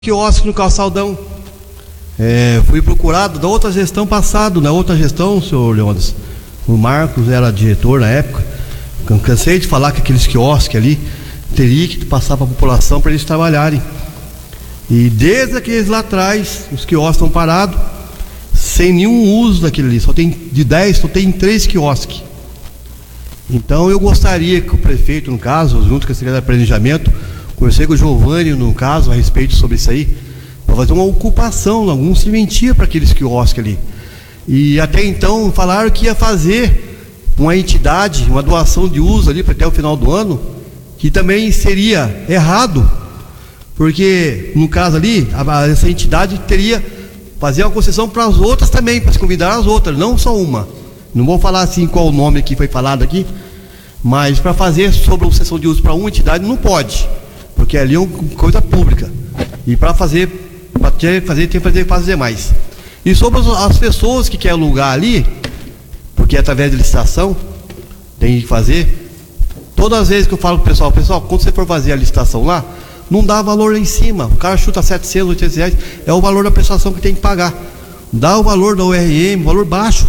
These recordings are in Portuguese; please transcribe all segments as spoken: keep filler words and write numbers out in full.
Quiosque no Calçadão. É, fui procurado da outra gestão passada, na outra gestão, senhor Leônidas. O Marcos era diretor na época. Cansei de falar que aqueles quiosques ali teria que passar para a população para eles trabalharem. E desde aqueles lá atrás, os quiosques estão parados, sem nenhum uso daquele ali. Só tem de dez, só tem três quiosques. Então eu gostaria que o prefeito, no caso, junto com a Secretaria de Planejamento, conversei com o Giovanni, no caso, a respeito sobre isso aí, para fazer uma ocupação, algum serventia para aqueles quiosques ali. E até então falaram que ia fazer uma entidade, uma doação de uso ali para até o final do ano, que também seria errado, porque no caso ali, a, essa entidade teria fazer uma concessão para as outras também, para se convidar as outras, não só uma. Não vou falar assim qual o nome que foi falado aqui, mas para fazer sobre a concessão de uso para uma entidade não pode, porque ali é uma coisa pública. E para fazer, para ter fazer, tem que fazer, fazer mais. E sobre as, as pessoas que querem alugar ali, porque é através de licitação, tem que fazer. Todas as vezes que eu falo pro pessoal, pessoal, quando você for fazer a licitação lá, não dá valor lá em cima. O cara chuta setecentos, oitocentos reais, é o valor da prestação que tem que pagar. Dá o valor da U R M, valor baixo.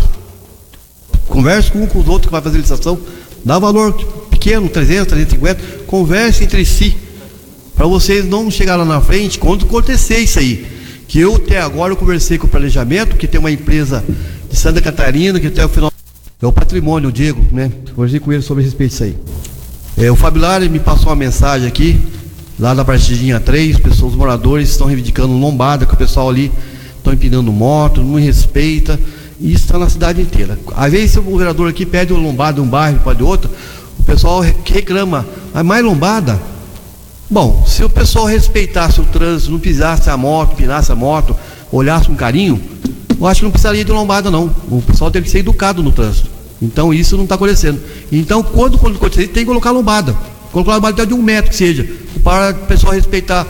Converse com um com os outros que vai fazer a licitação, dá valor pequeno, trezentos, trezentos e cinquenta, converse entre si, para vocês não chegar lá na frente quando acontecer isso aí. Que eu até agora eu conversei com o planejamento, que tem uma empresa de Santa Catarina, que até o final é o patrimônio, o Diego, né? Conversei com ele sobre a respeito disso aí. É, o Fabilari me passou uma mensagem aqui, lá da Partidinha três, pessoas, os moradores estão reivindicando lombada, que o pessoal ali estão empinando moto, não respeita. E isso está na cidade inteira. Às vezes o vereador aqui pede uma lombada de um bairro para de outro, o pessoal reclama, mas mais lombada? Bom, se o pessoal respeitasse o trânsito, não pisasse a moto, pinasse a moto, olhasse com carinho, eu acho que não precisaria de lombada não. O pessoal tem que ser educado no trânsito. Então isso não está acontecendo. Então quando, quando acontecer, tem que colocar lombada. Colocar lombada até de um metro que seja, para o pessoal respeitar.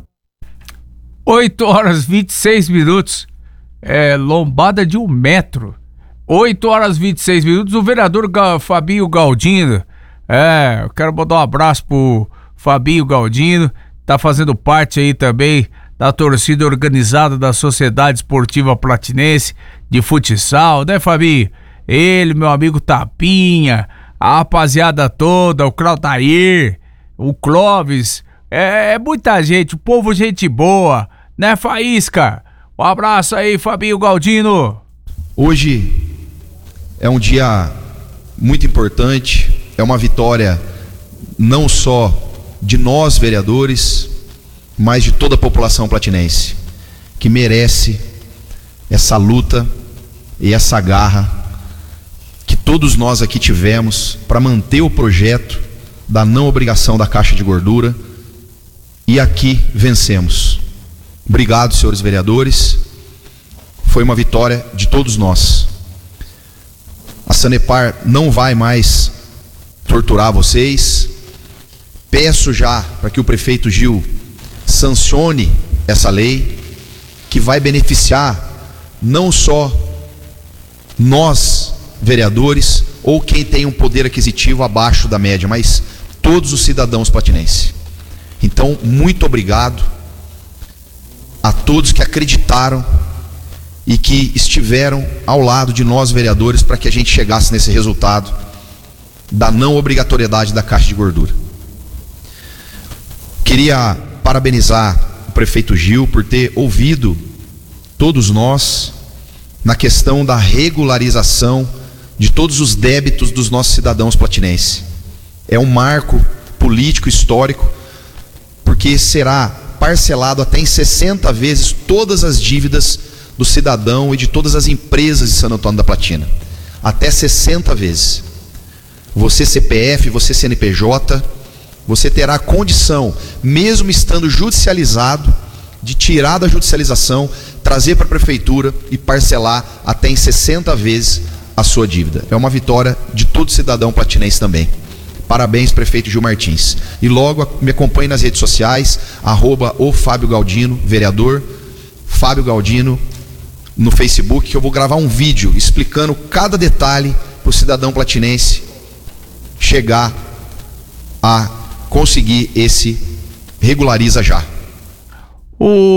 oito horas e vinte e seis minutos. É, lombada de um metro. oito horas e vinte e seis minutos. O vereador Ga- Fabinho Galdino. É, eu quero mandar um abraço pro Fabinho Galdino. Tá fazendo parte aí também da torcida organizada da Sociedade Esportiva Platinense de futsal, né, Fabinho? Ele, meu amigo Tapinha, a rapaziada toda, o Claudair, o Clóvis. É, é muita gente, o povo gente boa, né, Faísca? Um abraço aí, Fabinho Galdino. Hoje é um dia muito importante, é uma vitória não só de nós vereadores, mas de toda a população platinense, que merece essa luta e essa garra que todos nós aqui tivemos para manter o projeto da não obrigação da caixa de gordura, e aqui vencemos. Obrigado, senhores vereadores. Foi uma vitória de todos nós. A Sanepar não vai mais torturar vocês. Peço já para que o prefeito Gil sancione essa lei, que vai beneficiar não só nós, vereadores, ou quem tem um poder aquisitivo abaixo da média, mas todos os cidadãos platinenses. Então, muito obrigado a todos que acreditaram e que estiveram ao lado de nós vereadores para que a gente chegasse nesse resultado da não obrigatoriedade da caixa de gordura. Queria parabenizar o prefeito Gil por ter ouvido todos nós na questão da regularização de todos os débitos dos nossos cidadãos platinenses. É um marco político histórico, porque será parcelado até em sessenta vezes todas as dívidas do cidadão e de todas as empresas de Santo Antônio da Platina. Até sessenta vezes. Você C P F, você C N P J, você terá a condição, mesmo estando judicializado, de tirar da judicialização, trazer para a prefeitura e parcelar até em sessenta vezes a sua dívida. É uma vitória de todo cidadão platinense também. Parabéns, prefeito Gil Martins. E logo me acompanhe nas redes sociais, arroba o Fábio Galdino, vereador Fábio Galdino, no Facebook, que eu vou gravar um vídeo explicando cada detalhe para o cidadão platinense chegar a conseguir esse regulariza já. O